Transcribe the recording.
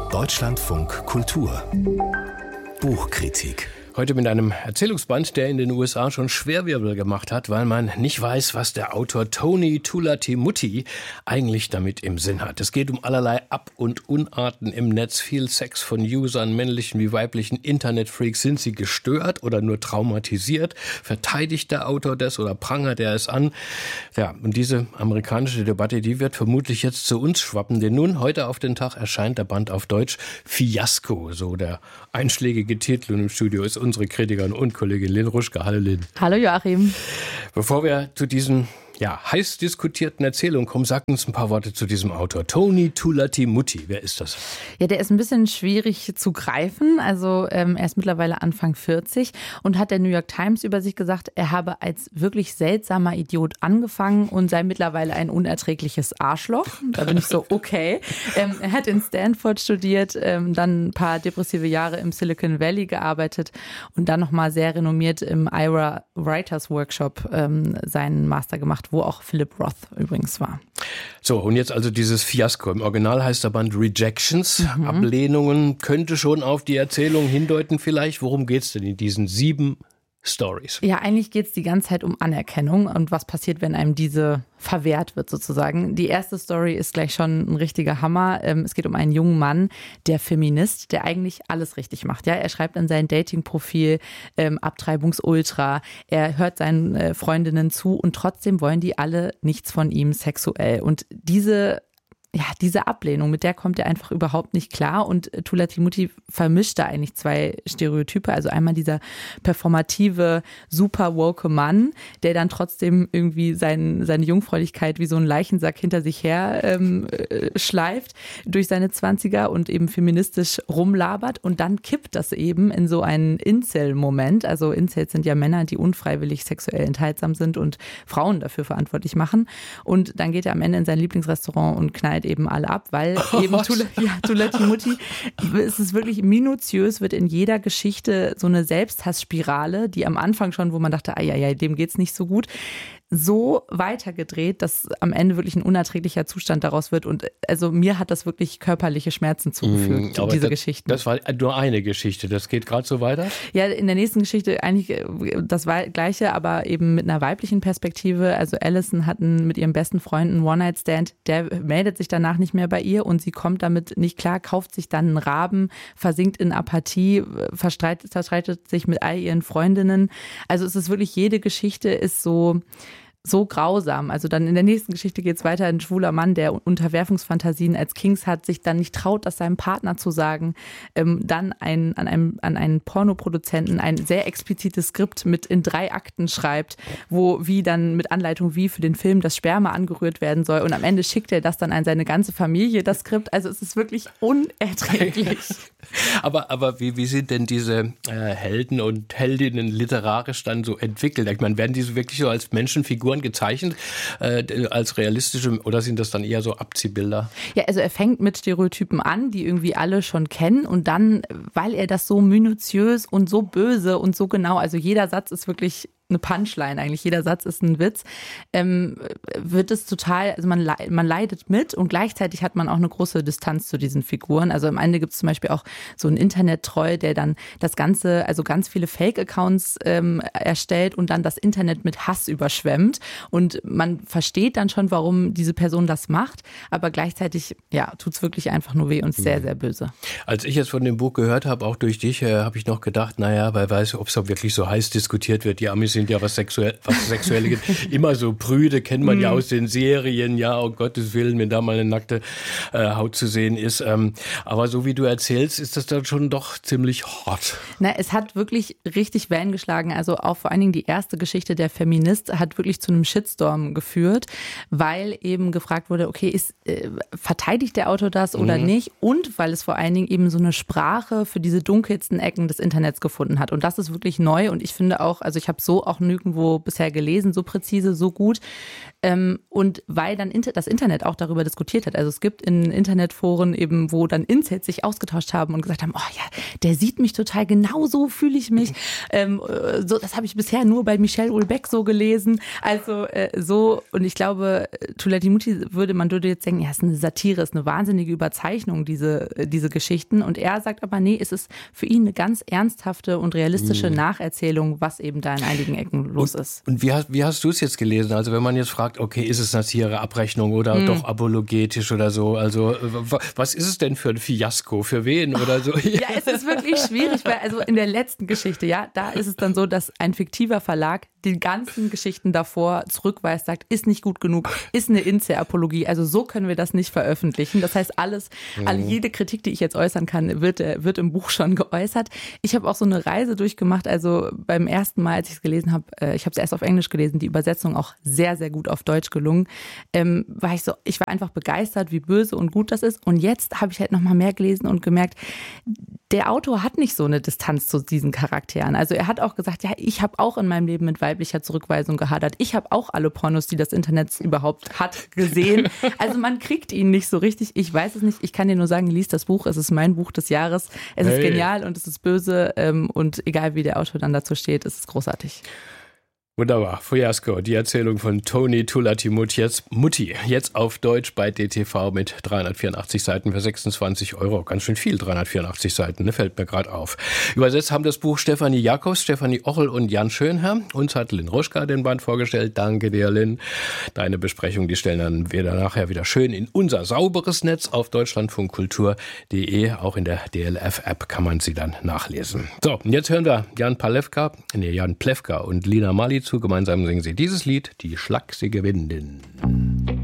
Deutschlandfunk Kultur Buchkritik. Heute mit einem Erzählungsband, der in den USA schon Schwerwirbel gemacht hat, weil man nicht weiß, was der Autor Tony Tulatimutty eigentlich damit im Sinn hat. Es geht um allerlei Ab- und Unarten im Netz, viel Sex von Usern, männlichen wie weiblichen Internetfreaks. Sind sie gestört oder nur traumatisiert? Verteidigt der Autor das oder prangert er es an? Ja, und diese amerikanische Debatte, die wird vermutlich jetzt zu uns schwappen, denn nun, heute auf den Tag, erscheint der Band auf Deutsch Fiasko, so der einschlägige Titel, und im Studio ist unsere Kritikerin und Kollegin Lynn Ruschke. Hallo Lynn. Hallo Joachim. Bevor wir zu diesen heiß diskutierten Erzählungen kommen, sagt uns ein paar Worte zu diesem Autor. Tony Tulatimutty, wer ist das? Ja, der ist ein bisschen schwierig zu greifen. Also er ist mittlerweile Anfang 40 und hat der New York Times über sich gesagt, er habe als wirklich seltsamer Idiot angefangen und sei mittlerweile ein unerträgliches Arschloch. Da bin ich so, okay. Er hat in Stanford studiert, dann ein paar depressive Jahre im Silicon Valley gearbeitet und dann nochmal sehr renommiert im Ira Writers Workshop seinen Master gemacht, wo auch Philip Roth übrigens war. So, und jetzt also dieses Fiasko. Im Original heißt der Band Rejections. Ablehnungen, könnte schon auf die Erzählung hindeuten vielleicht. Worum geht's denn in diesen 7 Stories? Ja, eigentlich geht es die ganze Zeit um Anerkennung und was passiert, wenn einem diese verwehrt wird sozusagen. Die erste Story ist gleich schon ein richtiger Hammer. Es geht um einen jungen Mann, der Feminist, der eigentlich alles richtig macht. Ja, er schreibt in sein Dating-Profil Abtreibungsultra. Er hört seinen Freundinnen zu und trotzdem wollen die alle nichts von ihm sexuell. Und diese Ablehnung, mit der kommt er einfach überhaupt nicht klar und Tulatimutty vermischt da eigentlich 2 Stereotype, also einmal dieser performative, super woke Mann, der dann trotzdem irgendwie seine Jungfräulichkeit wie so ein Leichensack hinter sich her schleift durch seine 20er und eben feministisch rumlabert und dann kippt das eben in so einen Incel-Moment, also Incels sind ja Männer, die unfreiwillig sexuell enthaltsam sind und Frauen dafür verantwortlich machen und dann geht er am Ende in sein Lieblingsrestaurant und knallt eben alle ab, weil eben Tulatimutty, es ist wirklich minutiös, wird in jeder Geschichte so eine Selbsthassspirale, die am Anfang schon, wo man dachte, dem geht's nicht so gut, so weitergedreht, dass am Ende wirklich ein unerträglicher Zustand daraus wird. Und also mir hat das wirklich körperliche Schmerzen zugefügt, diese Geschichten. Das war nur eine Geschichte, das geht gerade so weiter? Ja, in der nächsten Geschichte eigentlich das Gleiche, aber eben mit einer weiblichen Perspektive. Also Allison hat mit ihrem besten Freund einen One-Night-Stand, der meldet sich danach nicht mehr bei ihr und sie kommt damit nicht klar, kauft sich dann einen Raben, versinkt in Apathie, zerstreitet sich mit all ihren Freundinnen. Also es ist wirklich, jede Geschichte ist so grausam. Also dann in der nächsten Geschichte geht es weiter. Ein schwuler Mann, der Unterwerfungsfantasien als Kings hat, sich dann nicht traut, das seinem Partner zu sagen. Dann an einen Pornoproduzenten ein sehr explizites Skript mit in 3 Akten schreibt, wie dann mit Anleitung, wie für den Film das Sperma angerührt werden soll. Und am Ende schickt er das dann an seine ganze Familie, das Skript. Also es ist wirklich unerträglich. Aber wie sind denn diese Helden und Heldinnen literarisch dann so entwickelt? Ich meine, werden diese wirklich so als Menschenfiguren gezeichnet, als realistische, oder sind das dann eher so Abziehbilder? Ja, also er fängt mit Stereotypen an, die irgendwie alle schon kennen und dann, weil er das so minutiös und so böse und so genau, also jeder Satz ist wirklich eine Punchline eigentlich, jeder Satz ist ein Witz, wird es total, also man leidet mit und gleichzeitig hat man auch eine große Distanz zu diesen Figuren. Also am Ende gibt es zum Beispiel auch so einen Internet-Troll, der dann das Ganze, also ganz viele Fake-Accounts erstellt und dann das Internet mit Hass überschwemmt und man versteht dann schon, warum diese Person das macht, aber gleichzeitig, tut es wirklich einfach nur weh und ist sehr, sehr böse. Als ich jetzt von dem Buch gehört habe, auch durch dich, habe ich noch gedacht, wer weiß, ob es auch wirklich so heiß diskutiert wird. Die Amis sind ja, was Sexuelle geht, immer so prüde, kennt man ja aus den Serien, um Gottes Willen, wenn da mal eine nackte Haut zu sehen ist. Aber so wie du erzählst, ist das dann schon doch ziemlich hart. Es hat wirklich richtig Wellen geschlagen. Also auch vor allen Dingen die erste Geschichte, der Feminist, hat wirklich zu einem Shitstorm geführt, weil eben gefragt wurde, okay, verteidigt der Autor das oder nicht? Und weil es vor allen Dingen eben so eine Sprache für diese dunkelsten Ecken des Internets gefunden hat. Und das ist wirklich neu und ich finde auch, also ich habe so auch nirgendwo bisher gelesen, so präzise, so gut. Und weil dann das Internet auch darüber diskutiert hat. Also es gibt in Internetforen eben, wo dann Incels sich ausgetauscht haben und gesagt haben, oh ja, der sieht mich total, genau so fühle ich mich. So, das habe ich bisher nur bei Michel Houellebecq so gelesen. Also so, und ich glaube, Thulatimutti würde jetzt denken, ja, es ist eine Satire, es ist eine wahnsinnige Überzeichnung, diese Geschichten. Und er sagt aber, nee, es ist für ihn eine ganz ernsthafte und realistische Nacherzählung, was eben da in einigen Ecken los ist. Und wie hast du es jetzt gelesen? Also wenn man jetzt fragt, okay, ist es Satire, Abrechnung oder doch apologetisch oder so? Also was ist es denn für ein Fiasko? Für wen oder so? Ja, es ist wirklich schwierig, weil also in der letzten Geschichte, ja, da ist es dann so, dass ein fiktiver Verlag die ganzen Geschichten davor zurückweist, sagt, ist nicht gut genug, ist eine Incel-Apologie. Also so können wir das nicht veröffentlichen. Das heißt, jede Kritik, die ich jetzt äußern kann, wird im Buch schon geäußert. Ich habe auch so eine Reise durchgemacht. Also beim ersten Mal, als ich es gelesen habe, ich habe es erst auf Englisch gelesen, die Übersetzung auch sehr, sehr gut auf Deutsch gelungen, ich war einfach begeistert, wie böse und gut das ist. Und jetzt habe ich halt noch mal mehr gelesen und gemerkt, der Autor hat nicht so eine Distanz zu diesen Charakteren. Also er hat auch gesagt, ja, ich habe auch in meinem Leben mit weiblicher Zurückweisung gehadert. Ich habe auch alle Pornos, die das Internet überhaupt hat, gesehen. Also man kriegt ihn nicht so richtig. Ich weiß es nicht. Ich kann dir nur sagen, lies das Buch. Es ist mein Buch des Jahres. Es ist genial und es ist böse. Und egal wie der Autor dann dazu steht, es ist großartig. Wunderbar. Fiasko, die Erzählung von Tony Thulatimutti, jetzt auf Deutsch bei DTV mit 384 Seiten für 26 €. Ganz schön viel, 384 Seiten, ne? Fällt mir gerade auf. Übersetzt haben das Buch Stefanie Jakobs, Stefanie Ochel und Jan Schönherr. Uns hat Lynn Ruschka den Band vorgestellt. Danke dir, Lynn. Deine Besprechung, die stellen wir dann nachher wieder schön in unser sauberes Netz auf deutschlandfunkkultur.de. Auch in der DLF-App kann man sie dann nachlesen. So, und jetzt hören wir Jan Plewka und Lina Mali zu. Gemeinsam singen sie dieses Lied, Die schlachsige Windin.